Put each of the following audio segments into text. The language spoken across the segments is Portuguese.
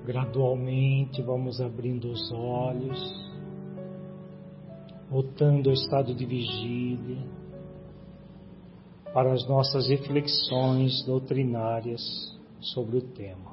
Gradualmente vamos abrindo os olhos, voltando ao estado de vigília, para as nossas reflexões doutrinárias sobre o tema.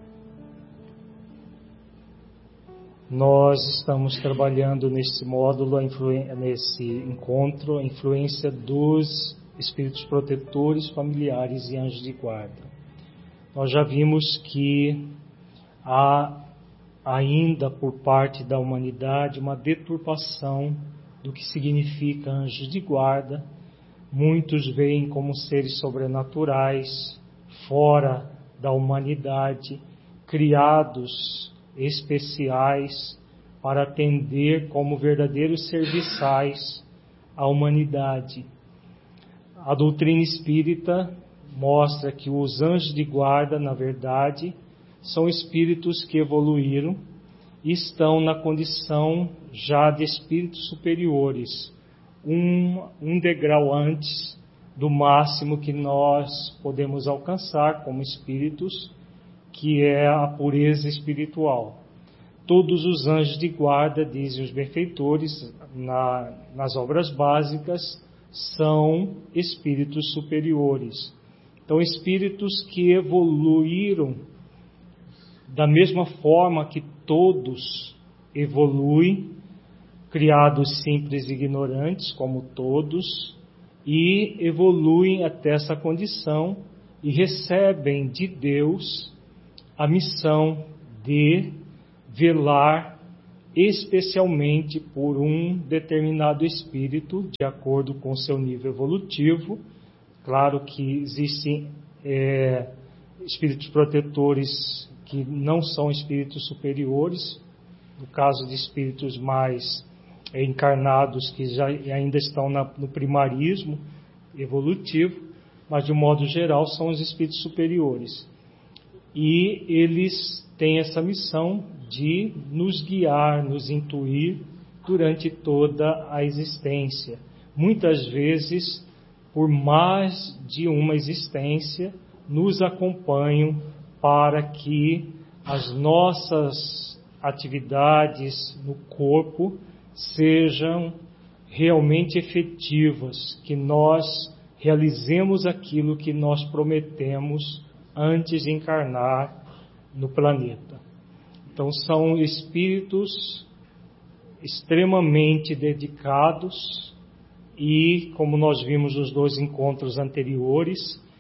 Nós estamos trabalhando nesse módulo, nesse encontro, a influência dos espíritos protetores, familiares e anjos de guarda. Nós já vimos que há ainda por parte da humanidade uma deturpação do que significa anjos de guarda. Muitos veem como seres sobrenaturais, fora da humanidade, criados especiais para atender como verdadeiros serviçais à humanidade. A doutrina espírita mostra que os anjos de guarda, na verdade, são espíritos que evoluíram e estão na condição já de espíritos superiores, um degrau antes do máximo que nós podemos alcançar como espíritos, que é a pureza espiritual. Todos os anjos de guarda, dizem os benfeitores, nas obras básicas, são espíritos superiores. Então, espíritos que evoluíram da mesma forma que todos evoluem, criados simples e ignorantes, como todos, e evoluem até essa condição e recebem de Deus a missão de velar especialmente por um determinado espírito, de acordo com seu nível evolutivo. Claro que existem espíritos protetores que não são espíritos superiores, no caso de espíritos mais encarnados que já ainda estão no primarismo evolutivo, mas de um modo geral são os espíritos superiores. E eles têm essa missão de nos guiar, nos intuir durante toda a existência. Muitas vezes, por mais de uma existência, nos acompanham para que as nossas atividades no corpo sejam realmente efetivas, que nós realizemos aquilo que nós prometemos antes de encarnar no planeta. Então são espíritos extremamente dedicados e, como nós vimos nos 2 encontros anteriores,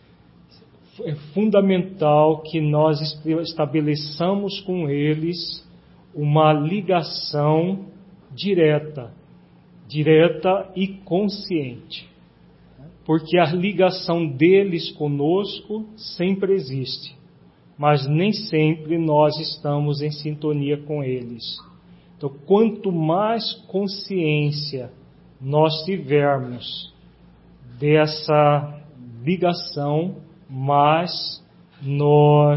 é fundamental que nós estabeleçamos com eles uma ligação direta e consciente. Porque a ligação deles conosco sempre existe, mas nem sempre nós estamos em sintonia com eles. Então, quanto mais consciência nós tivermos dessa ligação, mais nós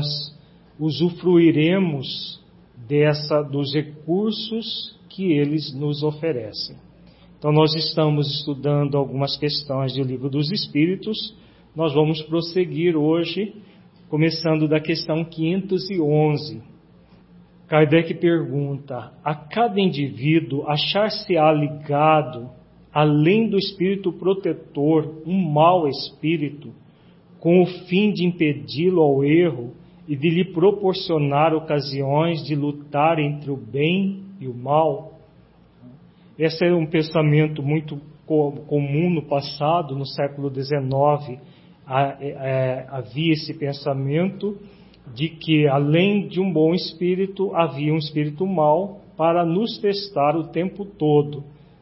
usufruiremos dos recursos que eles nos oferecem. Então, nós estamos estudando algumas questões do Livro dos Espíritos. Nós vamos prosseguir hoje, começando da questão 511. Kardec pergunta: a cada indivíduo achar-se-á ligado, além do espírito protetor, um mau espírito, com o fim de impedi-lo ao erro e de lhe proporcionar ocasiões de lutar entre o bem e o mal? Esse é um pensamento muito comum no passado, no século XIX. Havia esse pensamento de que, além de um bom espírito, havia um espírito mau para nos testar o tempo todo.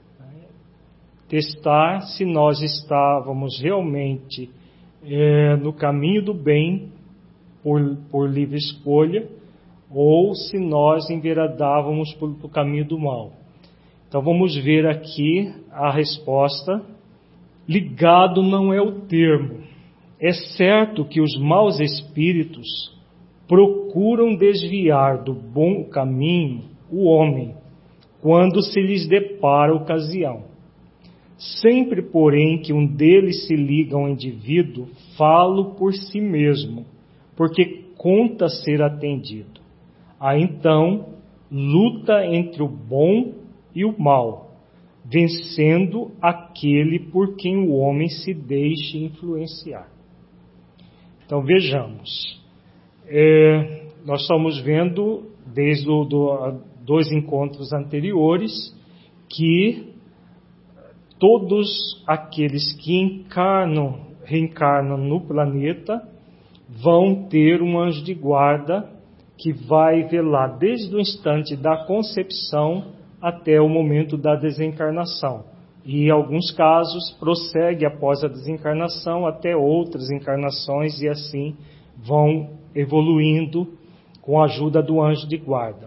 Testar se nós estávamos realmente no caminho do bem, por livre escolha, ou se nós enveredávamos pelo caminho do mal. Então vamos ver aqui a resposta. Ligado não é o termo. É certo que os maus espíritos procuram desviar do bom caminho o homem, quando se lhes depara a ocasião. Sempre, porém, que um deles se liga ao indivíduo, falo por si mesmo, porque conta ser atendido. Há então luta entre o bom e o mal, vencendo aquele por quem o homem se deixe influenciar. Então vejamos, nós estamos vendo desde dois encontros anteriores que todos aqueles que reencarnam no planeta vão ter um anjo de guarda que vai velar desde o instante da concepção até o momento da desencarnação. E em alguns casos prossegue após a desencarnação até outras encarnações e assim vão evoluindo com a ajuda do anjo de guarda.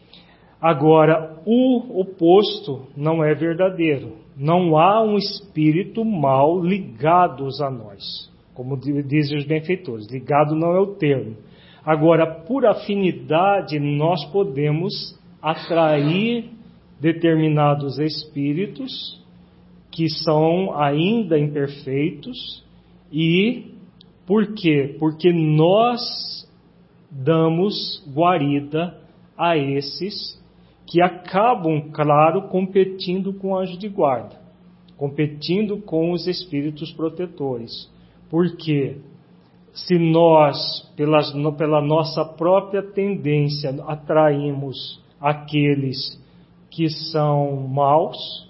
Agora, o oposto não é verdadeiro. Não há um espírito mal ligado a nós, como dizem os benfeitores. Ligado não é o termo. Agora, por afinidade, nós podemos atrair determinados espíritos que são ainda imperfeitos. E por quê? Porque nós damos guarida a esses que acabam, claro, competindo com o anjo de guarda, competindo com os espíritos protetores. Porque se nós, pela nossa própria tendência, atraímos aqueles que são maus,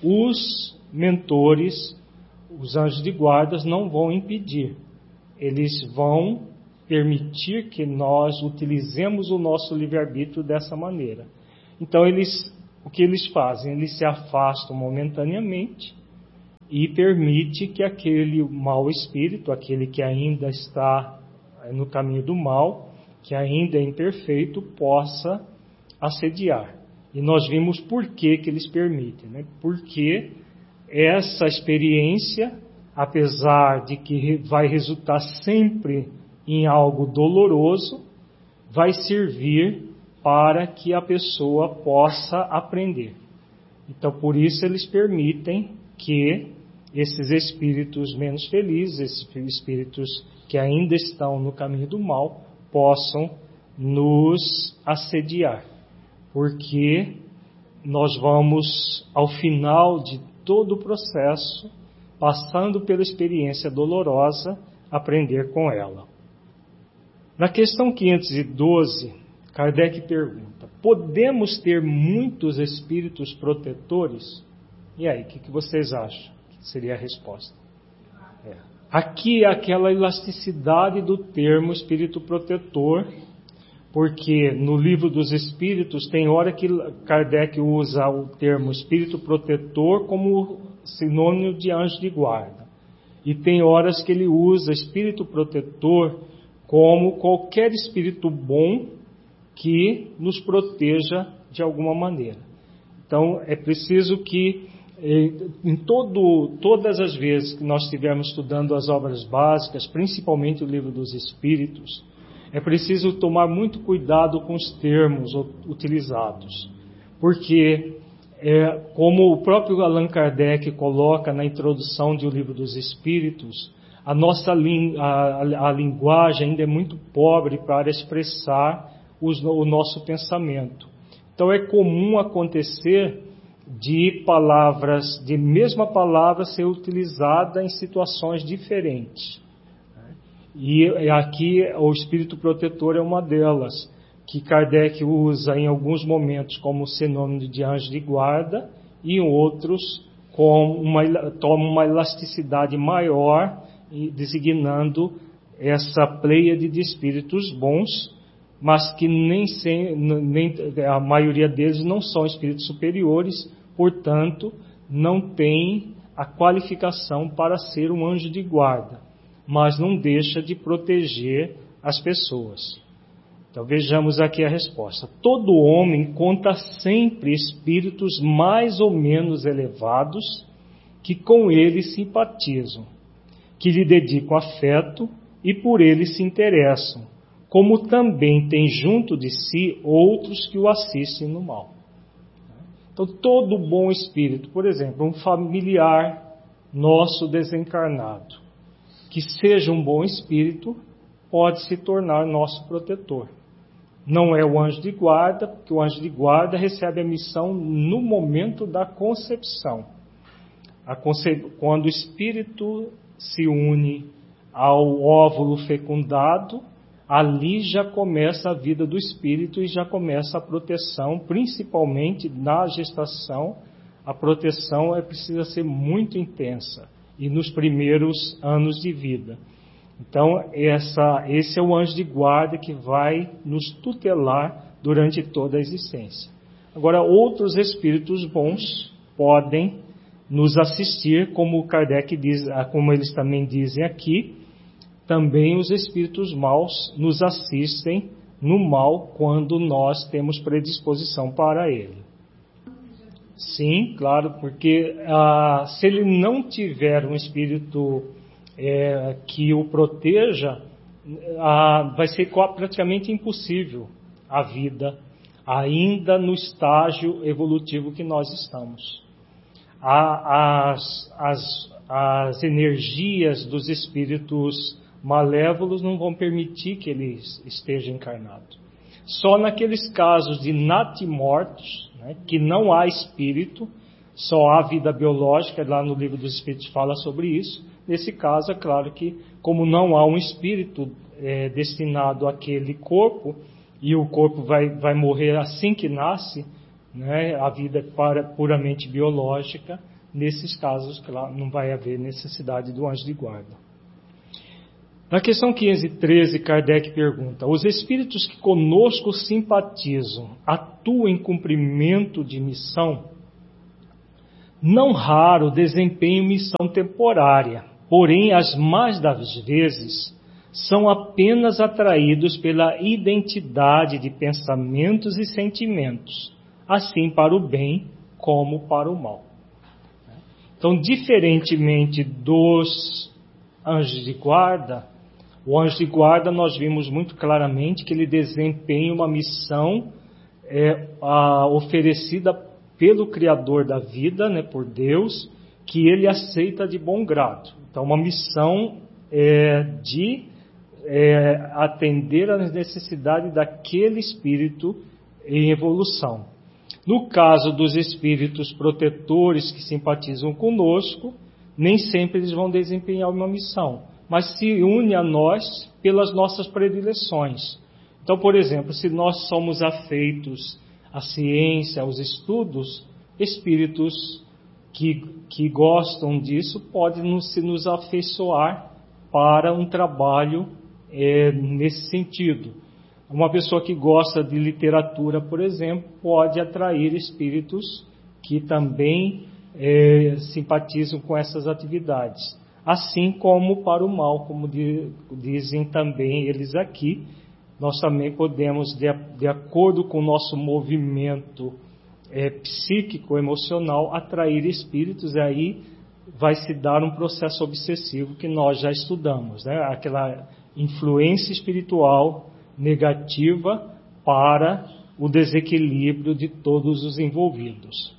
os mentores, os anjos de guardas não vão impedir. Eles vão permitir que nós utilizemos o nosso livre-arbítrio dessa maneira. Então, o que eles fazem? Eles se afastam momentaneamente e permite que aquele mau espírito, aquele que ainda está no caminho do mal, que ainda é imperfeito, possa assediar. E nós vimos por que eles permitem, né? Porque essa experiência, apesar de que vai resultar sempre em algo doloroso, vai servir para que a pessoa possa aprender. Então, por isso eles permitem que esses espíritos menos felizes, esses espíritos que ainda estão no caminho do mal, possam nos assediar. Porque nós vamos, ao final de todo o processo, passando pela experiência dolorosa, aprender com ela. Na questão 512, Kardec pergunta: podemos ter muitos espíritos protetores? E aí, o que vocês acham que seria a resposta? Aqui é aquela elasticidade do termo espírito protetor, porque no Livro dos Espíritos tem hora que Kardec usa o termo espírito protetor como sinônimo de anjo de guarda. E tem horas que ele usa espírito protetor como qualquer espírito bom que nos proteja de alguma maneira. Então, é preciso que, todas as vezes que nós estivermos estudando as obras básicas, principalmente o Livro dos Espíritos, é preciso tomar muito cuidado com os termos utilizados. Porque, como o próprio Allan Kardec coloca na introdução do Livro dos Espíritos, a linguagem ainda é muito pobre para expressar o nosso pensamento. Então é comum acontecer de mesma palavra ser utilizada em situações diferentes. E aqui o espírito protetor é uma delas, que Kardec usa em alguns momentos como sinônimo de anjo de guarda e em outros toma uma elasticidade maior, designando essa pleiade de espíritos bons, mas que nem a maioria deles não são espíritos superiores, portanto, não tem a qualificação para ser um anjo de guarda, mas não deixa de proteger as pessoas. Então vejamos aqui a resposta. Todo homem conta sempre espíritos mais ou menos elevados que com ele simpatizam, que lhe dedicam afeto e por ele se interessam, como também tem junto de si outros que o assistem no mal. Então, todo bom espírito, por exemplo, um familiar nosso desencarnado, que seja um bom espírito, pode se tornar nosso protetor. não é o anjo de guarda, porque o anjo de guarda recebe a missão no momento da concepção. Quando o espírito se une ao óvulo fecundado, ali já começa a vida do espírito e já começa a proteção, principalmente na gestação. A proteção precisa ser muito intensa e nos primeiros anos de vida. Então, esse é o anjo de guarda que vai nos tutelar durante toda a existência. Agora, outros espíritos bons podem nos assistir, como Kardec diz, como eles também dizem aqui. Também os espíritos maus nos assistem no mal quando nós temos predisposição para ele. Sim, claro, porque se ele não tiver um espírito que o proteja, vai ser praticamente impossível a vida, ainda no estágio evolutivo que nós estamos. As energias dos espíritos malévolos não vão permitir que ele esteja encarnado. Só naqueles casos de natimortos, né, que não há espírito, só há vida biológica, lá no Livro dos Espíritos fala sobre isso. Nesse caso, é claro que, como não há um espírito destinado àquele corpo, e o corpo vai morrer assim que nasce, né, a vida é puramente biológica, nesses casos, claro, não vai haver necessidade do anjo de guarda. Na questão 513, Kardec pergunta: os espíritos que conosco simpatizam atuam em cumprimento de missão? Não raro desempenham missão temporária, porém, as mais das vezes, são apenas atraídos pela identidade de pensamentos e sentimentos, assim para o bem como para o mal. Então, diferentemente dos anjos de guarda, o anjo de guarda nós vimos muito claramente que ele desempenha uma missão oferecida pelo Criador da vida, né, por Deus, que ele aceita de bom grado. Então, uma missão de atender às necessidades daquele espírito em evolução. No caso dos espíritos protetores que simpatizam conosco, nem sempre eles vão desempenhar uma missão, mas se une a nós pelas nossas predileções. Então, por exemplo, se nós somos afeitos à ciência, aos estudos, espíritos que gostam disso podem se nos afeiçoar para um trabalho nesse sentido. Uma pessoa que gosta de literatura, por exemplo, pode atrair espíritos que também simpatizam com essas atividades. Assim como para o mal, como dizem também eles aqui, nós também podemos, de acordo com o nosso movimento psíquico, emocional, atrair espíritos, e aí vai se dar um processo obsessivo que nós já estudamos, né? Aquela influência espiritual negativa para o desequilíbrio de todos os envolvidos.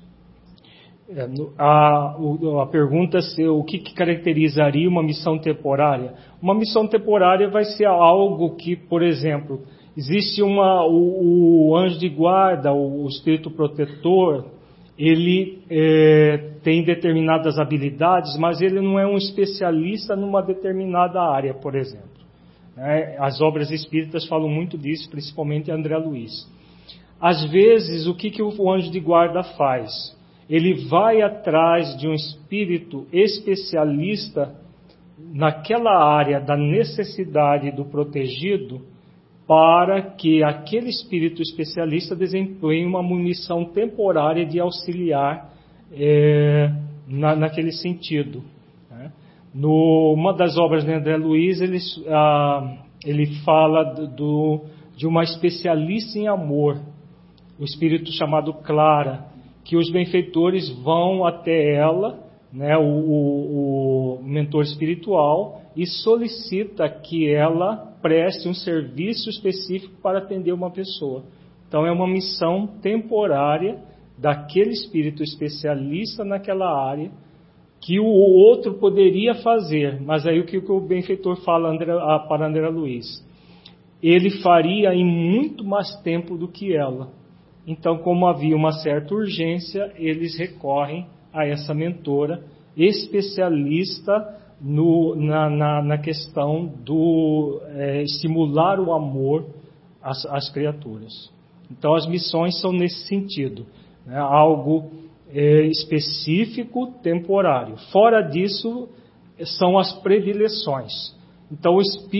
A pergunta é o que caracterizaria uma missão temporária? Uma missão temporária vai ser algo que, por exemplo, existe o anjo de guarda, o espírito protetor, ele tem determinadas habilidades, mas ele não é um especialista numa determinada área, por exemplo. As obras espíritas falam muito disso, principalmente André Luiz. Às vezes, o que o anjo de guarda faz? Ele vai atrás de um espírito especialista naquela área da necessidade do protegido, para que aquele espírito especialista desempenhe uma missão temporária de auxiliar naquele sentido. Numa das obras de André Luiz, ele fala de uma especialista em amor, o espírito chamado Clara, que os benfeitores vão até ela, né, o mentor espiritual, e solicita que ela preste um serviço específico para atender uma pessoa. Então é uma missão temporária daquele espírito especialista naquela área, que o outro poderia fazer, mas aí o que o benfeitor fala para André Luiz? ele faria em muito mais tempo do que ela. Então, como havia uma certa urgência, eles recorrem a essa mentora especialista na questão do estimular o amor às criaturas. Então, as missões são nesse sentido, né? Algo específico, temporário. Fora disso, são as predileções. Então,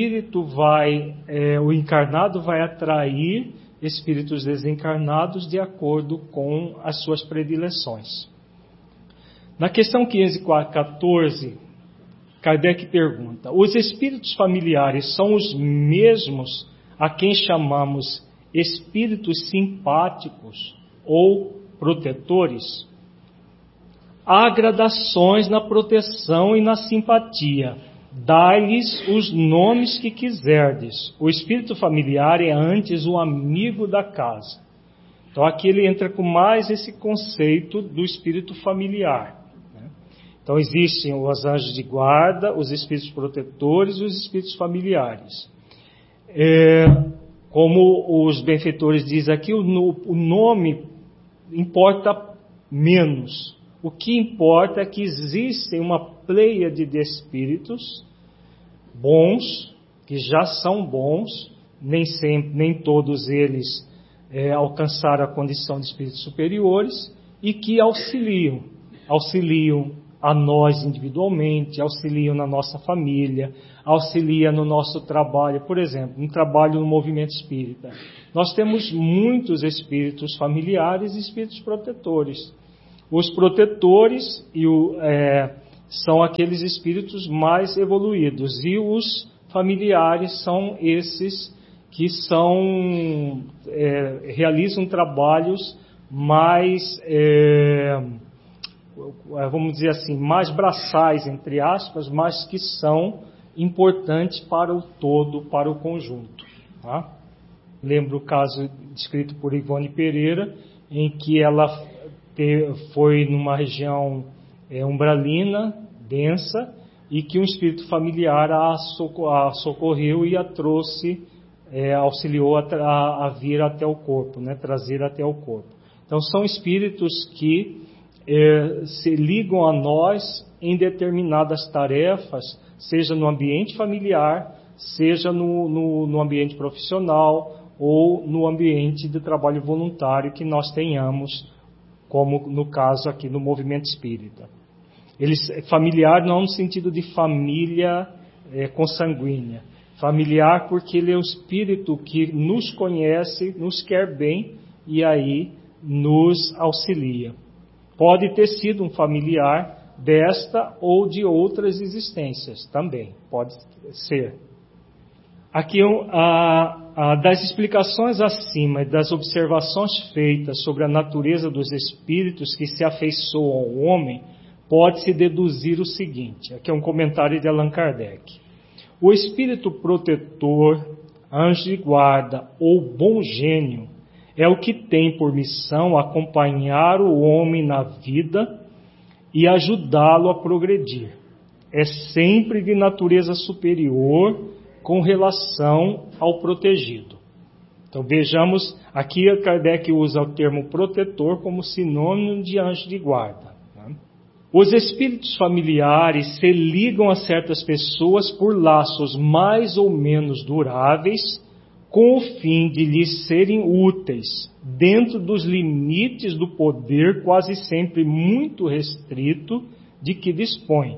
o encarnado vai atrair espíritos desencarnados de acordo com as suas predileções. Na questão 514, Kardec pergunta: os espíritos familiares são os mesmos a quem chamamos espíritos simpáticos ou protetores? Há gradações na proteção e na simpatia. Dai-lhes os nomes que quiserdes. O espírito familiar é antes o amigo da casa. Então aqui ele entra com mais esse conceito do espírito familiar, né? Então existem os anjos de guarda, os espíritos protetores e os espíritos familiares. Como os benfeitores dizem aqui, o nome importa menos. O que importa é que existem uma pleiade de espíritos bons, que já são bons, nem todos eles alcançaram a condição de espíritos superiores, e que auxiliam a nós individualmente, auxiliam na nossa família, auxiliam no nosso trabalho. Por exemplo, um trabalho no movimento espírita. Nós temos muitos espíritos familiares e espíritos protetores. Os protetores são aqueles espíritos mais evoluídos, e os familiares são esses que realizam trabalhos mais, vamos dizer assim, mais braçais, entre aspas, mas que são importantes para o todo, para o conjunto, tá? Lembro o caso descrito por Ivone Pereira, em que ela foi numa região umbralina, densa, e que um espírito familiar a socorreu e a trouxe, auxiliou a vir até o corpo, né, trazer até o corpo. Então são espíritos que se ligam a nós em determinadas tarefas, seja no ambiente familiar, seja no ambiente profissional ou no ambiente de trabalho voluntário que nós tenhamos, como no caso aqui no movimento espírita. Familiar não no sentido de família consanguínea. Familiar porque ele é um espírito que nos conhece, nos quer bem e aí nos auxilia. Pode ter sido um familiar desta ou de outras existências também, pode ser. Aqui, das explicações acima e das observações feitas sobre a natureza dos espíritos que se afeiçoam ao homem, pode-se deduzir o seguinte. Aqui é um comentário de Allan Kardec. O espírito protetor, anjo de guarda ou bom gênio é o que tem por missão acompanhar o homem na vida e ajudá-lo a progredir. É sempre de natureza superior com relação ao protegido. Então vejamos, aqui Kardec usa o termo protetor como sinônimo de anjo de guarda. Os espíritos familiares se ligam a certas pessoas por laços mais ou menos duráveis, com o fim de lhes serem úteis, dentro dos limites do poder quase sempre muito restrito de que dispõem.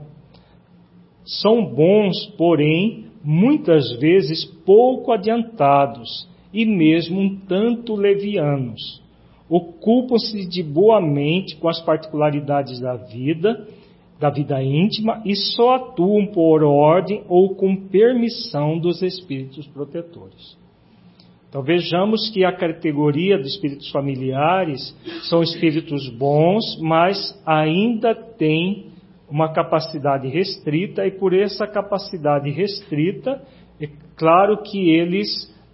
São bons, porém, muitas vezes pouco adiantados e mesmo um tanto levianos. Ocupam-se de boa mente com as particularidades da vida íntima e só atuam por ordem ou com permissão dos espíritos protetores. Então vejamos que a categoria dos espíritos familiares são espíritos bons, mas ainda têm uma capacidade restrita, e por essa capacidade restrita, é claro que eles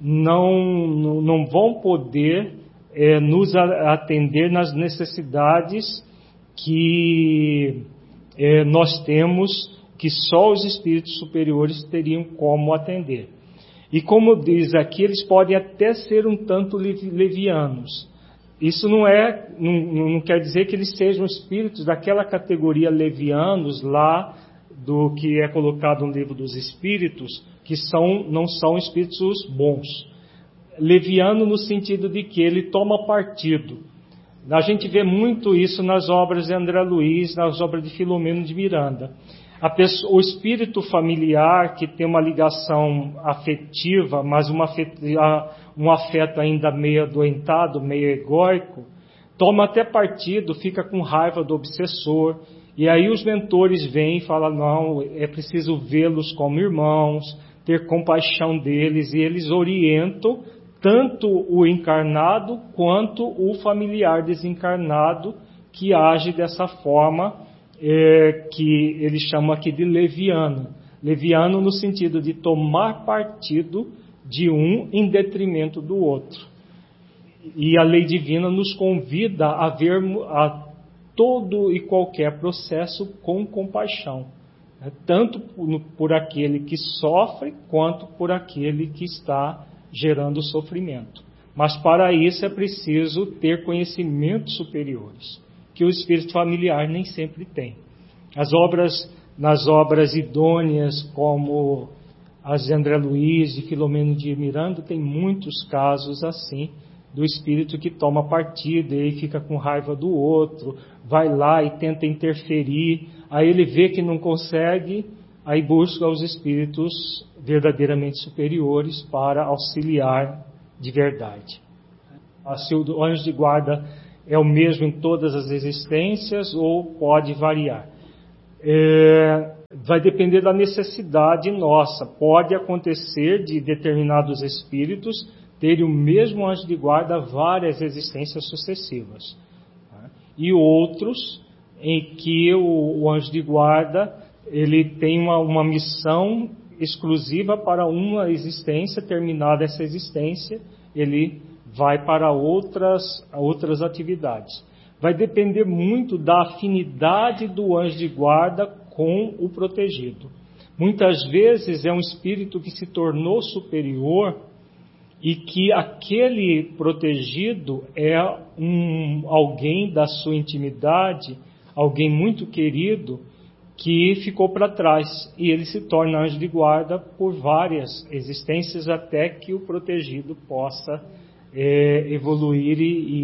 não vão poder nos atender nas necessidades que nós temos, que só os espíritos superiores teriam como atender. E como diz aqui, eles podem até ser um tanto levianos. Isso não quer dizer que eles sejam espíritos daquela categoria levianos lá do que é colocado no livro dos Espíritos, que não são espíritos bons. Leviano no sentido de que ele toma partido. A gente vê muito isso nas obras de André Luiz, nas obras de Filomeno de Miranda. O espírito familiar que tem uma ligação afetiva, mas um afeto ainda meio adoentado, meio egóico, toma até partido, fica com raiva do obsessor, e aí os mentores vêm e falam, não, é preciso vê-los como irmãos, ter compaixão deles, e eles orientam tanto o encarnado quanto o familiar desencarnado que age dessa forma, que ele chama aqui de leviano. Leviano no sentido de tomar partido de um em detrimento do outro. E a lei divina nos convida a ver a todo e qualquer processo com compaixão, tanto por aquele que sofre, quanto por aquele que está gerando sofrimento. Mas para isso é preciso ter conhecimentos superiores, que o espírito familiar nem sempre tem. Nas obras idôneas, como as de André Luiz, de Filomeno de Miranda, tem muitos casos assim, do espírito que toma partido, e aí fica com raiva do outro, vai lá e tenta interferir, aí ele vê que não consegue, aí busca os espíritos verdadeiramente superiores para auxiliar de verdade. Se o anjo de guarda é o mesmo em todas as existências ou pode variar? Vai depender da necessidade nossa. Pode acontecer de determinados espíritos terem o mesmo anjo de guarda várias existências sucessivas. E outros em que o anjo de guarda ele tem uma missão exclusiva para uma existência, terminada essa existência, ele vai para outras atividades. Vai depender muito da afinidade do anjo de guarda com o protegido. Muitas vezes é um espírito que se tornou superior e que aquele protegido é alguém da sua intimidade, alguém muito querido, que ficou para trás, e ele se torna anjo de guarda por várias existências até que o protegido possa evoluir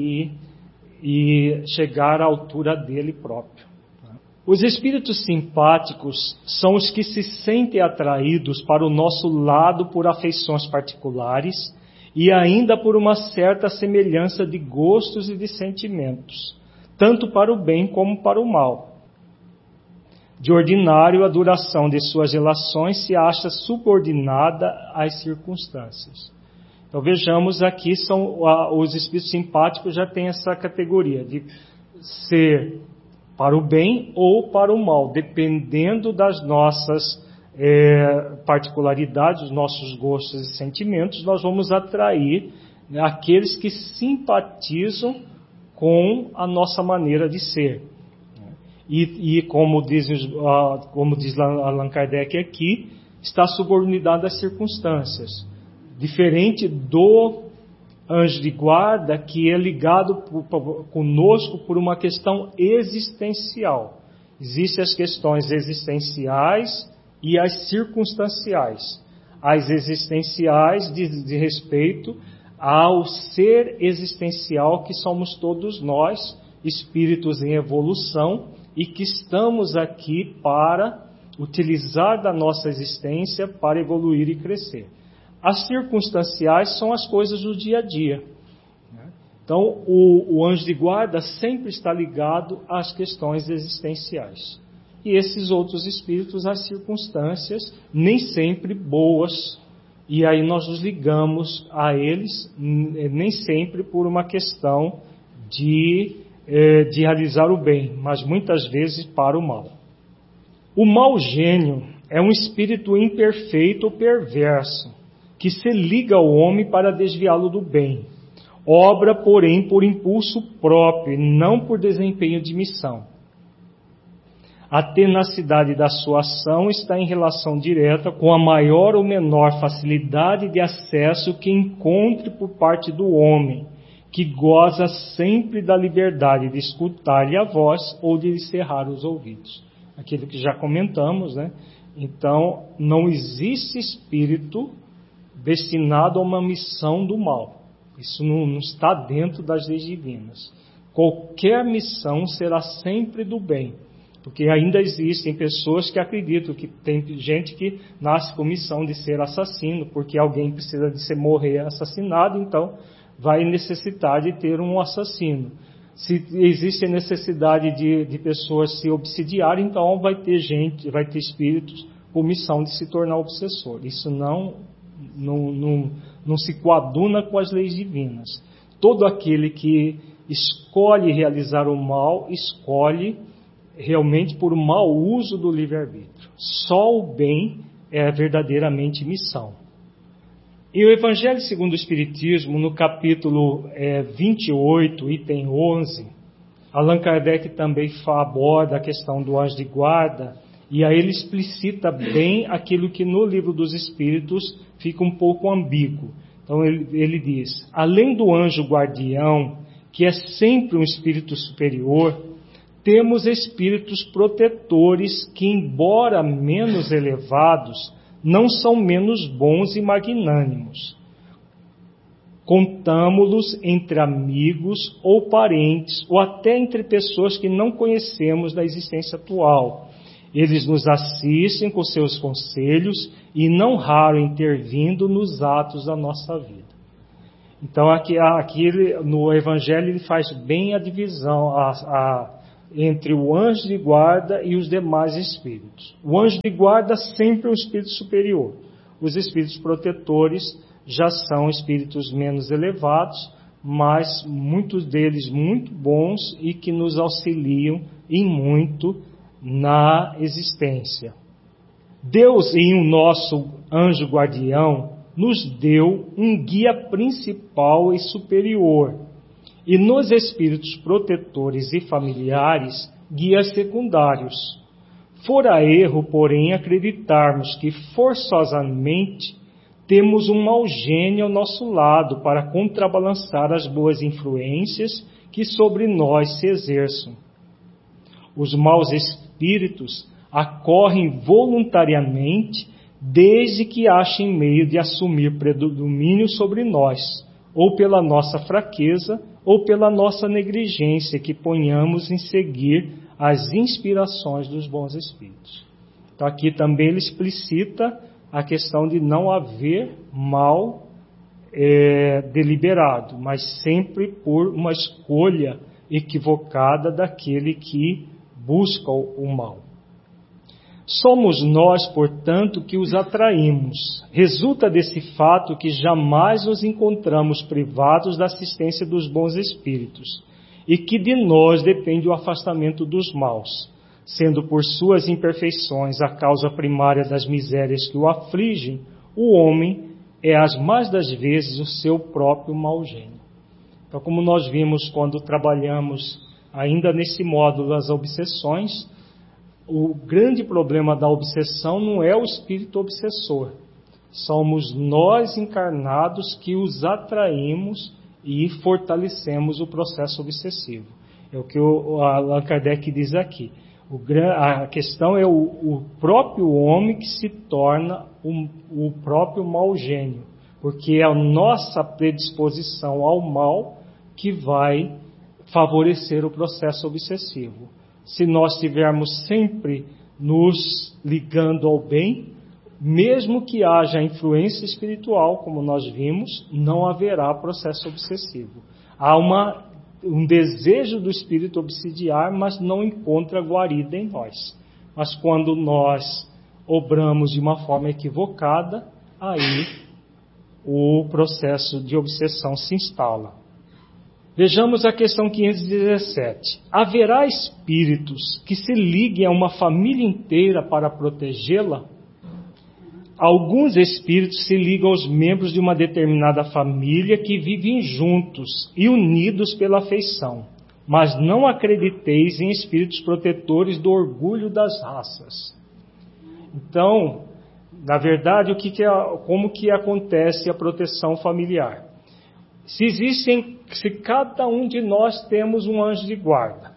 e chegar à altura dele próprio. Os espíritos simpáticos são os que se sentem atraídos para o nosso lado por afeições particulares e ainda por uma certa semelhança de gostos e de sentimentos, tanto para o bem como para o mal. De ordinário, a duração de suas relações se acha subordinada às circunstâncias. Então vejamos aqui, os espíritos simpáticos já têm essa categoria de ser para o bem ou para o mal, dependendo das nossas particularidades, dos nossos gostos e sentimentos, nós vamos atrair aqueles que simpatizam com a nossa maneira de ser. E como diz Allan Kardec aqui, está subordinado às circunstâncias. Diferente do anjo de guarda, que é ligado conosco por uma questão existencial. Existem as questões existenciais e as circunstanciais. As existenciais de respeito ao ser existencial que somos todos nós, espíritos em evolução, e que estamos aqui para utilizar da nossa existência para evoluir e crescer. As circunstanciais são as coisas do dia a dia. Então, o anjo de guarda sempre está ligado às questões existenciais. E esses outros espíritos, às circunstâncias, nem sempre boas. E aí nós nos ligamos a eles, nem sempre por uma questão de realizar o bem, mas muitas vezes para o mal. O mau gênio é um espírito imperfeito ou perverso, que se liga ao homem para desviá-lo do bem. Obra, porém, por impulso próprio, e não por desempenho de missão. A tenacidade da sua ação está em relação direta com a maior ou menor facilidade de acesso que encontre por parte do homem, que goza sempre da liberdade de escutar-lhe a voz ou de lhe cerrar os ouvidos. Aquilo que já comentamos, né? Então, não existe espírito destinado a uma missão do mal. Isso não está dentro das leis divinas. Qualquer missão será sempre do bem. Porque ainda existem pessoas que acreditam que tem gente que nasce com missão de ser assassino, porque alguém precisa de morrer assassinado, então vai necessitar de ter um assassino. Se existe a necessidade de pessoas se obsidiarem, então vai ter espíritos com missão de se tornar obsessor. Isso não se coaduna com as leis divinas. Todo aquele que escolhe realizar o mal, escolhe realmente por mau uso do livre-arbítrio. Só o bem é verdadeiramente missão. E o Evangelho segundo o Espiritismo, no capítulo 28, item 11, Allan Kardec também aborda a questão do anjo de guarda, e aí ele explicita bem aquilo que no Livro dos Espíritos fica um pouco ambíguo. Então ele diz, além do anjo guardião, que é sempre um espírito superior, temos espíritos protetores que, embora menos elevados, não são menos bons e magnânimos. Contamo-los entre amigos ou parentes, ou até entre pessoas que não conhecemos da existência atual. Eles nos assistem com seus conselhos e não raro intervindo nos atos da nossa vida. Então aqui no Evangelho ele faz bem a divisão entre o anjo de guarda e os demais espíritos. O anjo de guarda sempre é um espírito superior. Os espíritos protetores já são espíritos menos elevados, mas muitos deles muito bons e que nos auxiliam em muito na existência. Deus, em o nosso anjo guardião, nos deu um guia principal e superior, e nos espíritos protetores e familiares, guias secundários. Fora erro, porém, acreditarmos que forçosamente temos um mau gênio ao nosso lado para contrabalançar as boas influências que sobre nós se exerçam. Os maus espíritos acorrem voluntariamente desde que achem meio de assumir predomínio sobre nós, ou pela nossa fraqueza, ou pela nossa negligência que ponhamos em seguir as inspirações dos bons espíritos. Então aqui também ele explicita a questão de não haver mal deliberado, mas sempre por uma escolha equivocada daquele que busca o mal. Somos nós, portanto, que os atraímos. Resulta desse fato que jamais nos encontramos privados da assistência dos bons espíritos, e que de nós depende o afastamento dos maus, sendo por suas imperfeições a causa primária das misérias que o afligem, o homem é as mais das vezes o seu próprio mau gênio. Então, como nós vimos quando trabalhamos ainda nesse módulo das obsessões, o grande problema da obsessão não é o espírito obsessor. Somos nós encarnados que os atraímos e fortalecemos o processo obsessivo. É o que o Allan Kardec diz aqui. A questão é o próprio homem que se torna o próprio mau gênio, porque é a nossa predisposição ao mal que vai favorecer o processo obsessivo. Se nós estivermos sempre nos ligando ao bem, mesmo que haja influência espiritual, como nós vimos, não haverá processo obsessivo. Há um desejo do espírito obsidiar, mas não encontra guarida em nós. Mas quando nós obramos de uma forma equivocada, aí o processo de obsessão se instala. Vejamos a questão 517. Haverá espíritos que se liguem a uma família inteira para protegê-la? Alguns espíritos se ligam aos membros de uma determinada família que vivem juntos e unidos pela afeição. mas não acrediteis em espíritos protetores do orgulho das raças. Então, na verdade, como que acontece a proteção familiar? Se cada um de nós temos um anjo de guarda,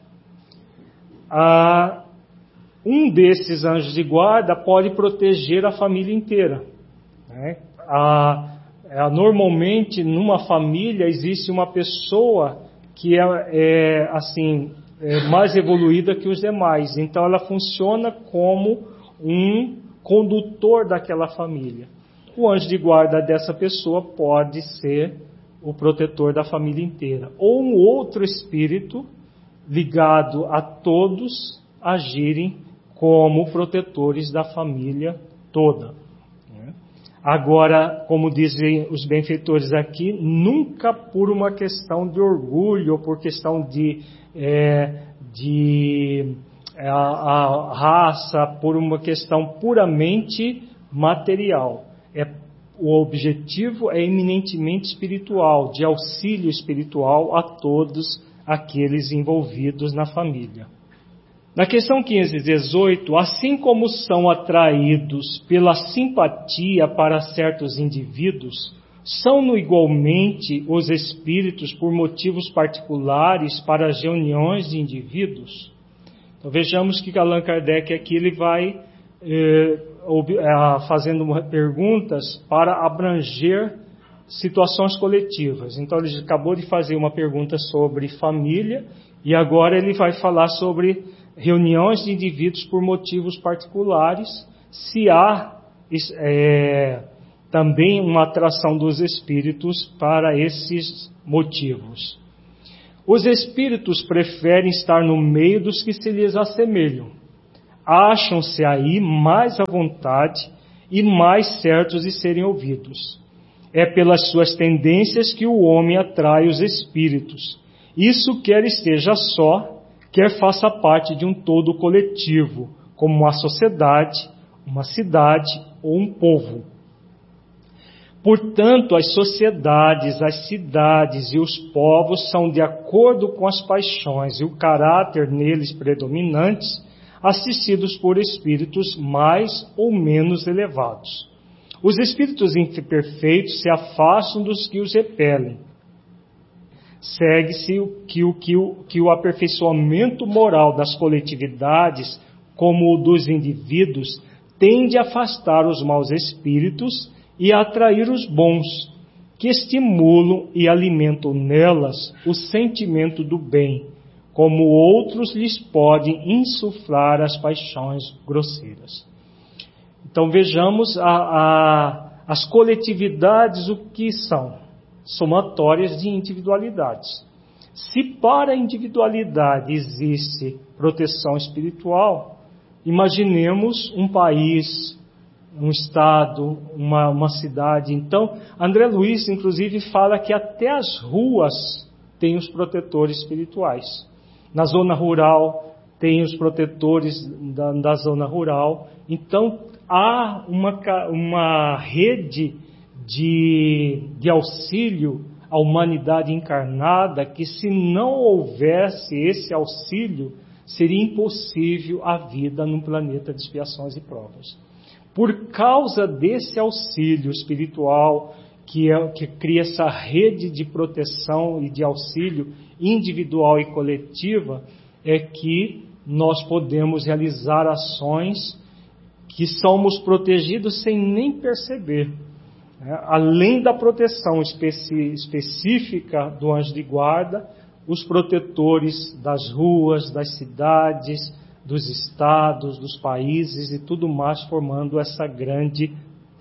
um desses anjos de guarda pode proteger a família inteira, né? Normalmente, numa família, existe uma pessoa que é mais evoluída que os demais. Então, ela funciona como um condutor daquela família. O anjo de guarda dessa pessoa pode ser o protetor da família inteira. Ou um outro espírito ligado a todos agirem como protetores da família toda. Agora, como dizem os benfeitores aqui, nunca por uma questão de orgulho ou por questão de a raça, por uma questão puramente material. O objetivo é eminentemente espiritual, de auxílio espiritual a todos aqueles envolvidos na família. Na questão 518, assim como são atraídos pela simpatia para certos indivíduos, são igualmente os espíritos por motivos particulares para as reuniões de indivíduos? Então vejamos que Allan Kardec aqui ele vai fazendo perguntas para abranger situações coletivas. Então ele acabou de fazer uma pergunta sobre família e agora ele vai falar sobre reuniões de indivíduos por motivos particulares, se há também uma atração dos espíritos para esses motivos. Os espíritos preferem estar no meio dos que se lhes assemelham. Acham-se aí mais à vontade e mais certos de serem ouvidos. É pelas suas tendências que o homem atrai os espíritos. Isso quer esteja só, quer faça parte de um todo coletivo, como uma sociedade, uma cidade ou um povo. Portanto, as sociedades, as cidades e os povos são de acordo com as paixões e o caráter neles predominantes, assistidos por espíritos mais ou menos elevados. Os espíritos imperfeitos se afastam dos que os repelem. Segue-se que o aperfeiçoamento moral das coletividades, como o dos indivíduos, tende a afastar os maus espíritos e a atrair os bons, que estimulam e alimentam nelas o sentimento do bem, como outros lhes podem insuflar as paixões grosseiras. Então vejamos as coletividades, o que são? Somatórias de individualidades. Se para a individualidade existe proteção espiritual, imaginemos um país, um estado, uma cidade. Então, André Luiz, inclusive, fala que até as ruas têm os protetores espirituais. Na zona rural, tem os protetores da zona rural. Então, há uma rede de auxílio à humanidade encarnada que, se não houvesse esse auxílio, seria impossível a vida num planeta de expiações e provas. Por causa desse auxílio espiritual, que cria essa rede de proteção e de auxílio individual e coletiva, é que nós podemos realizar ações que somos protegidos sem nem perceber. Além da proteção específica do anjo de guarda, os protetores das ruas, das cidades, dos estados, dos países e tudo mais, formando essa grande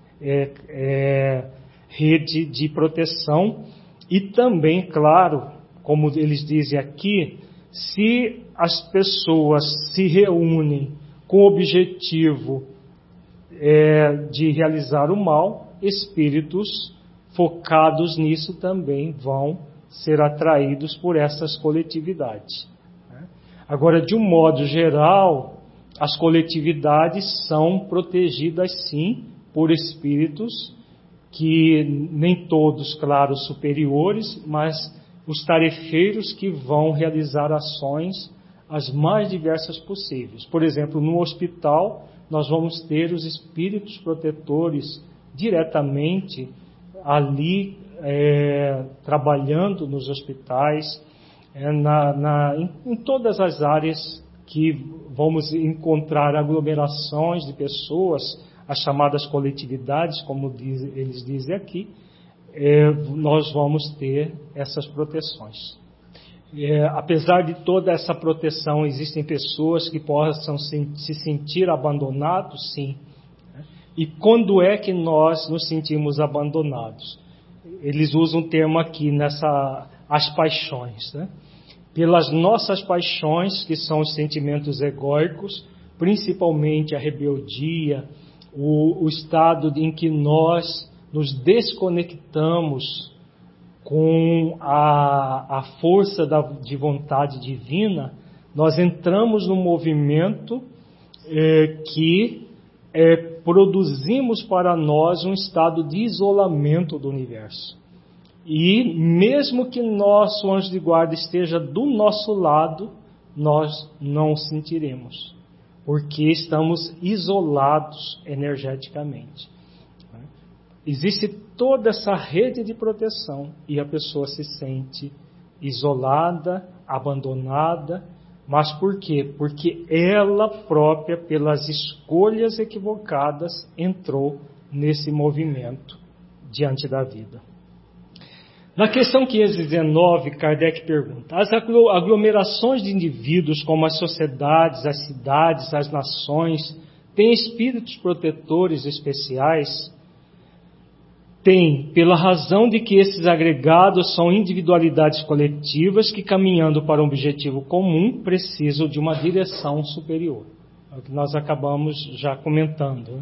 rede de proteção. E também, claro, como eles dizem aqui, se as pessoas se reúnem com o objetivo de realizar o mal, espíritos focados nisso também vão ser atraídos por essas coletividades. Agora, de um modo geral, as coletividades são protegidas, sim, por espíritos que nem todos, claro, superiores, mas os tarefeiros que vão realizar ações as mais diversas possíveis. Por exemplo, no hospital, nós vamos ter os espíritos protetores diretamente ali trabalhando nos hospitais, em todas as áreas que vamos encontrar aglomerações de pessoas, as chamadas coletividades, como eles dizem aqui, nós vamos ter essas proteções. Apesar de toda essa proteção, existem pessoas que possam se sentir abandonados, sim. E quando é que nós nos sentimos abandonados? Eles usam um termo aqui as paixões, né? Pelas nossas paixões, que são os sentimentos egóicos, principalmente a rebeldia, o estado em que nós nos desconectamos com a força de vontade divina, nós entramos num movimento que produzimos para nós um estado de isolamento do universo. E mesmo que nosso anjo de guarda esteja do nosso lado, nós não o sentiremos, porque estamos isolados energeticamente. Existe toda essa rede de proteção e a pessoa se sente isolada, abandonada. Mas por quê? Porque ela própria, pelas escolhas equivocadas, entrou nesse movimento diante da vida. Na questão 519, Kardec pergunta: as aglomerações de indivíduos, como as sociedades, as cidades, as nações, têm espíritos protetores especiais? Tem, pela razão de que esses agregados são individualidades coletivas que, caminhando para um objetivo comum, precisam de uma direção superior. É o que nós acabamos já comentando, né?